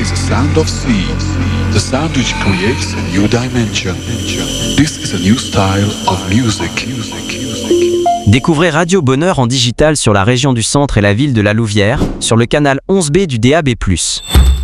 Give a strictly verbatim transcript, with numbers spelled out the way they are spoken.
is the sound of sea, the sound which creates a new dimension. This is a new style of music. Découvrez Radio Bonheur en digital sur la région du Centre et la ville de La Louvière, sur le canal onze B du D A B plus.